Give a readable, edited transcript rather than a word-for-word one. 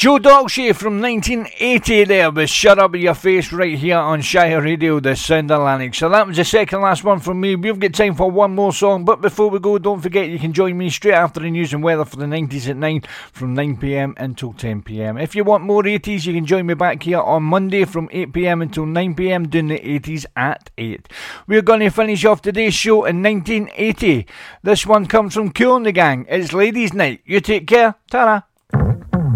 Joe Dolce from 1980 there with Shut Up Your Face right here on Shire Radio, the Sound Atlantic. So that was the second last one from me. We've got time for one more song, but before we go, don't forget you can join me straight after the news and weather for the 90s at 9 from 9pm until 10pm. If you want more 80s, you can join me back here on Monday from 8pm until 9pm doing the 80s at 8. We're going to finish off today's show in 1980. This one comes from Kool and the Gang. It's Ladies' Night. You take care. Ta-ra.